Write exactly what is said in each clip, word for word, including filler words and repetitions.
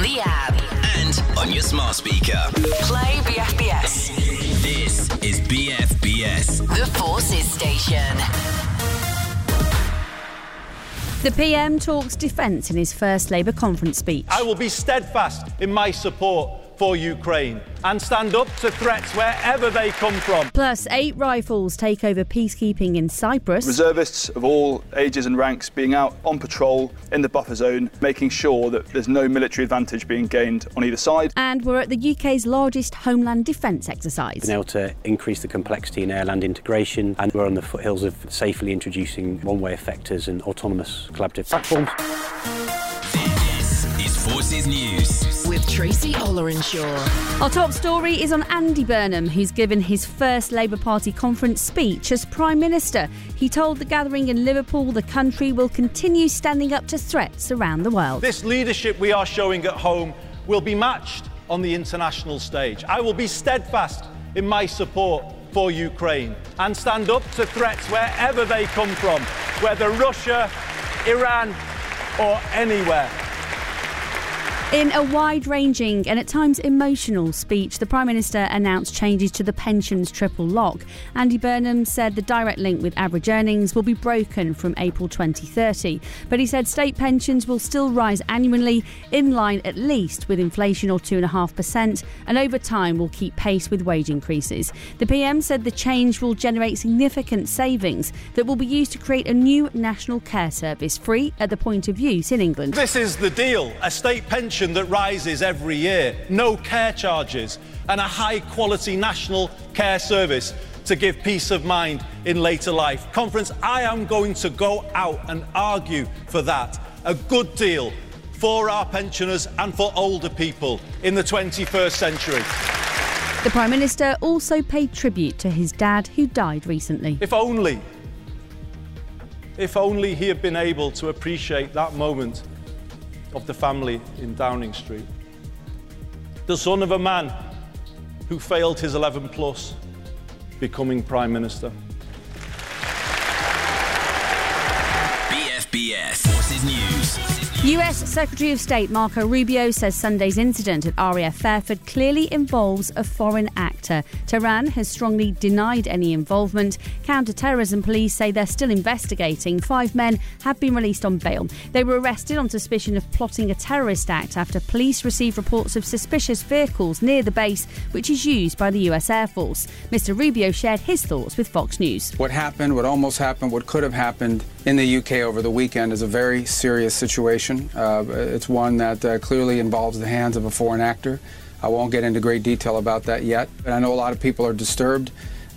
the app and on your smart speaker. Play B F B S. This is B F B S, The Forces Station. The P M talks defence in his first Labour conference speech. I will be steadfast in my support for Ukraine and stand up to threats wherever they come from. Plus, eight rifles take over peacekeeping in Cyprus. Reservists of all ages and ranks being out on patrol in the buffer zone, making sure that there's no military advantage being gained on either side. And we're at the U K's largest homeland defence exercise. Been able to increase the complexity in air-land integration, and we're on the foothills of safely introducing one-way effectors and autonomous collaborative platforms. This is Forces News with Tracy Ollerenshaw. Our top story is on Andy Burnham, who's given his first Labour Party conference speech as Prime Minister. He told the gathering in Liverpool the country will continue standing up to threats around the world. This leadership we are showing at home will be matched on the international stage. I will be steadfast in my support for Ukraine and stand up to threats wherever they come from, whether Russia, Iran or anywhere. In a wide-ranging and at times emotional speech, the Prime Minister announced changes to the pensions triple lock. Andy Burnham said the direct link with average earnings will be broken from April twenty thirty. But he said state pensions will still rise annually, in line at least with inflation or two point five percent, and over time will keep pace with wage increases. The P M said the change will generate significant savings that will be used to create a new national care service, free at the point of use in England. This is the deal, a state pension that rises every year, no care charges, and a high-quality national care service to give peace of mind in later life. Conference, I am going to go out and argue for that. A good deal for our pensioners and for older people in the twenty-first century. The Prime Minister also paid tribute to his dad, who died recently. If only, if only he had been able to appreciate that moment of the family in Downing Street. The son of a man who failed his eleven plus, becoming Prime Minister. B F B S Forces News. U S Secretary of State Marco Rubio says Sunday's incident at R A F Fairford clearly involves a foreign actor. Tehran has strongly denied any involvement. Counter-terrorism police say they're still investigating. Five men have been released on bail. They were arrested on suspicion of plotting a terrorist act after police received reports of suspicious vehicles near the base, which is used by the U S Air Force. Mister Rubio shared his thoughts with Fox News. What happened, what almost happened, what could have happened in the U K over the weekend is a very serious situation. Uh, it's one that uh, clearly involves the hands of a foreign actor. I won't get into great detail about that yet. But I know a lot of people are disturbed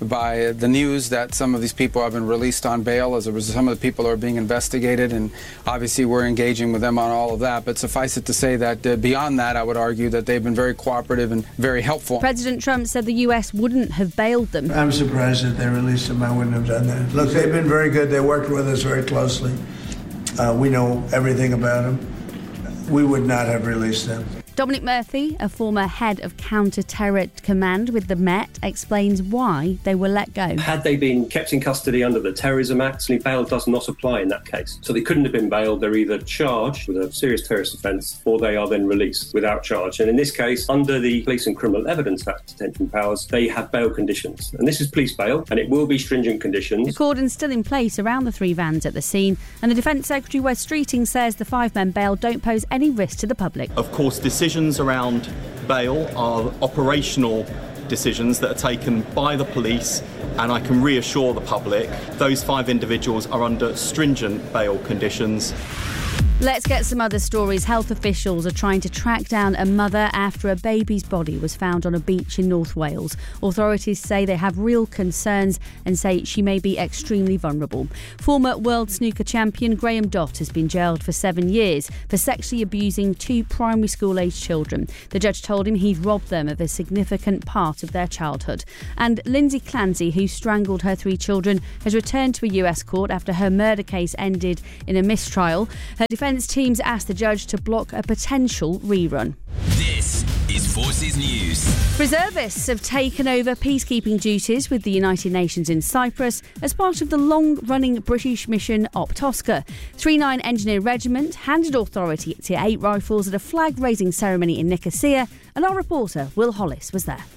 by the news that some of these people have been released on bail. As a result, some of the people are being investigated, and obviously we're engaging with them on all of that. But suffice it to say that uh, beyond that, I would argue that they've been very cooperative and very helpful. President Trump said the U S wouldn't have bailed them. I'm surprised that they released them. I wouldn't have done that. Look, they've been very good. They worked with us very closely. Uh, we know everything about them. We would not have released them. Dominic Murphy, a former head of counter-terror command with the Met, explains why they were let go. Had they been kept in custody under the Terrorism Act, bail does not apply in that case. So they couldn't have been bailed. They're either charged with a serious terrorist offence or they are then released without charge. And in this case, under the Police and Criminal Evidence Act detention powers, they have bail conditions. And this is police bail, and it will be stringent conditions. The cordon's still in place around the three vans at the scene, and the Defence Secretary Wes Streeting says the five-men bail don't pose any risk to the public. Of course, decisions around bail are operational decisions that are taken by the police, and I can reassure the public those five individuals are under stringent bail conditions. Let's get some other stories. Health officials are trying to track down a mother after a baby's body was found on a beach in North Wales. Authorities say they have real concerns and say she may be extremely vulnerable. Former world snooker champion Graham Dott has been jailed for seven years for sexually abusing two primary school-aged children. The judge told him he'd robbed them of a significant part of their childhood. And Lindsay Clancy, who strangled her three children, has returned to a U S court after her murder case ended in a mistrial. Her defence teams asked the judge to block a potential rerun. This is Forces News. Reservists have taken over peacekeeping duties with the United Nations in Cyprus as part of the long-running British mission Optosca. thirty-nine Engineer Regiment handed authority to eight rifles at a flag-raising ceremony in Nicosia, and our reporter Will Hollis was there.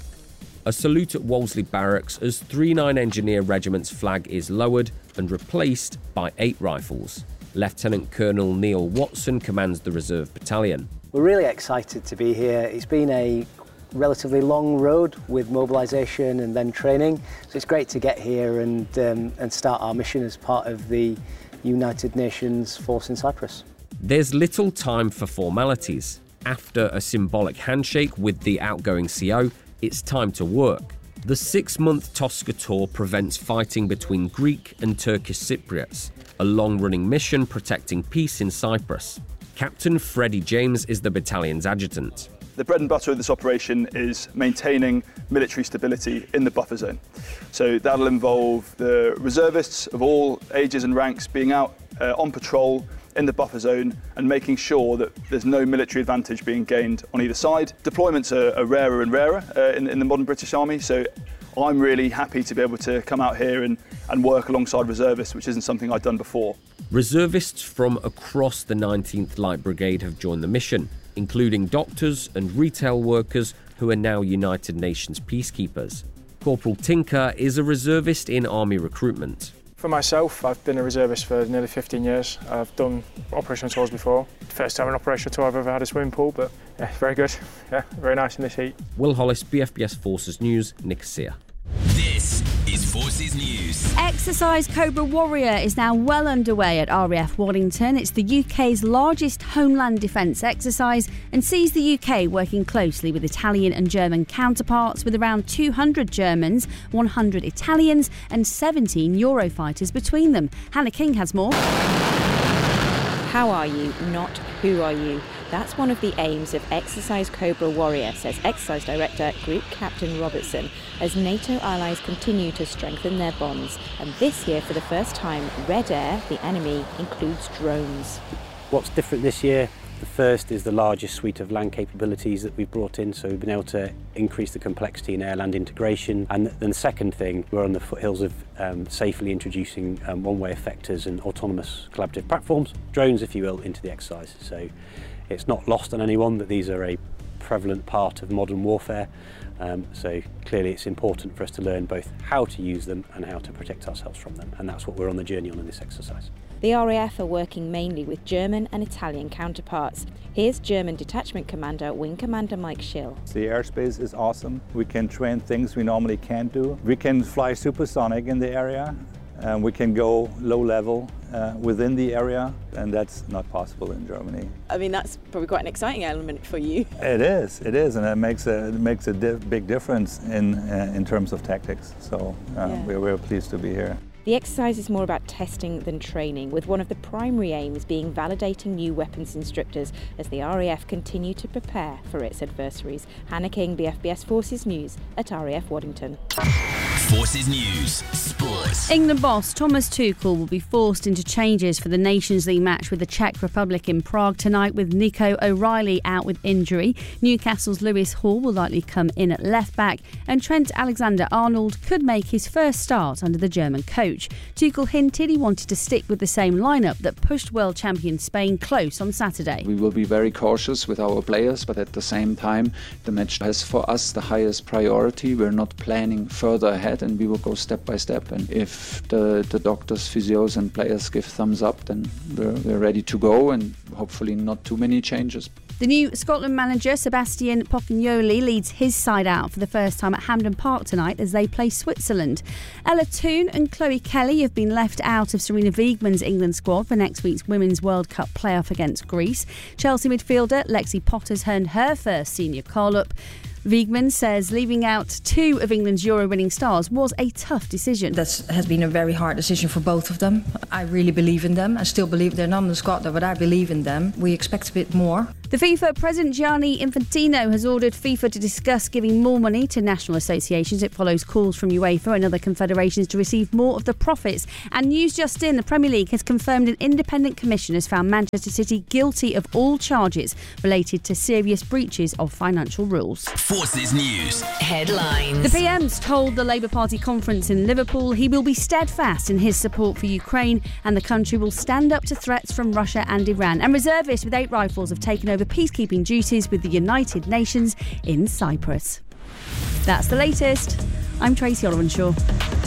A salute at Wolseley Barracks as thirty-nine Engineer Regiment's flag is lowered and replaced by eight rifles. Lieutenant Colonel Neil Watson commands the Reserve Battalion. We're really excited to be here. It's been a relatively long road with mobilisation and then training, so it's great to get here and, um, and start our mission as part of the United Nations force in Cyprus. There's little time for formalities. After a symbolic handshake with the outgoing C O, it's time to work. The six-month Tosca tour prevents fighting between Greek and Turkish Cypriots, a long-running mission protecting peace in Cyprus. Captain Freddie James is the battalion's adjutant. The bread and butter of this operation is maintaining military stability in the buffer zone. So that'll involve the reservists of all ages and ranks being out uh, on patrol in the buffer zone and making sure that there's no military advantage being gained on either side. Deployments are, are rarer and rarer uh, in, in the modern British Army, so I'm really happy to be able to come out here and, and work alongside reservists, which isn't something I'd done before. Reservists from across the nineteenth Light Brigade have joined the mission, including doctors and retail workers who are now United Nations peacekeepers. Corporal Tinker is a reservist in Army recruitment. For myself, I've been a reservist for nearly fifteen years. I've done operational tours before. First time an operational tour I've ever had a swimming pool, but yeah, very good. Yeah, very nice in this heat. Will Hollis, B F B S Forces News, Nicosia. This is Forces News. Exercise Cobra Warrior is now well underway at R A F Waddington. It's the U K's largest homeland defence exercise and sees the U K working closely with Italian and German counterparts, with around two hundred Germans, one hundred Italians and seventeen Eurofighters between them. Hannah King has more. How are you, not who are you? That's one of the aims of Exercise Cobra Warrior, says Exercise Director Group Captain Robertson, as NATO allies continue to strengthen their bonds. And this year, for the first time, Red Air, the enemy, includes drones. What's different this year? The first is the largest suite of land capabilities that we've brought in, so we've been able to increase the complexity in air-land integration. And then the second thing, we're on the foothills of um, safely introducing um, one-way effectors and autonomous collaborative platforms, drones if you will, into the exercise. So it's not lost on anyone that these are a prevalent part of modern warfare. Um, so clearly it's important for us to learn both how to use them and how to protect ourselves from them. And that's what we're on the journey on in this exercise. The R A F are working mainly with German and Italian counterparts. Here's German Detachment Commander, Wing Commander Mike Schill. The airspace is awesome. We can train things we normally can't do. We can fly supersonic in the area. And we can go low level uh, within the area, and that's not possible in Germany. I mean, that's probably quite an exciting element for you. It is, it is, and it makes a, it makes a di big difference in, uh, in terms of tactics. So uh, yeah. we're, we're pleased to be here. The exercise is more about testing than training, with one of the primary aims being validating new weapons instructors as the R A F continue to prepare for its adversaries. Hannah King, B F B S Forces News at R A F Waddington. Forces News, Sports. England boss Thomas Tuchel will be forced into changes for the Nations League match with the Czech Republic in Prague tonight, with Nico O'Reilly out with injury. Newcastle's Lewis Hall will likely come in at left back, and Trent Alexander-Arnold could make his first start under the German coach. Tuchel hinted he wanted to stick with the same lineup that pushed world champion Spain close on Saturday. We will be very cautious with our players, but at the same time the match has for us the highest priority. We're not planning further ahead, and we will go step by step. And if the, the doctors, physios and players give thumbs up, then we're, we're ready to go, and hopefully not too many changes. The new Scotland manager, Sebastian Pocognoli, leads his side out for the first time at Hampden Park tonight as they play Switzerland. Ella Toone and Chloe Kelly have been left out of Serena Wiegmann's England squad for next week's Women's World Cup playoff against Greece. Chelsea midfielder Lexi Potter's earned her first senior call-up. Wiegmann says leaving out two of England's Euro-winning stars was a tough decision. That has been a very hard decision for both of them. I really believe in them. I still believe they're not in the squad, but I believe in them. We expect a bit more. The FIFA President Gianni Infantino has ordered FIFA to discuss giving more money to national associations. It follows calls from UEFA and other confederations to receive more of the profits. And news just in, the Premier League has confirmed an independent commission has found Manchester City guilty of all charges related to serious breaches of financial rules. Forces News. Headlines. The P M's told the Labour Party conference in Liverpool he will be steadfast in his support for Ukraine and the country will stand up to threats from Russia and Iran. And reservists with eight rifles have taken over peacekeeping duties with the United Nations in Cyprus. That's the latest. I'm Tracy Olorenshaw.